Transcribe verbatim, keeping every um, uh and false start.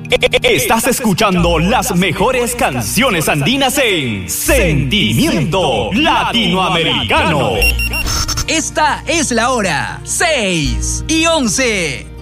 Estás escuchando las mejores canciones andinas en Sentimiento Latinoamericano. Esta es la hora, seis y once.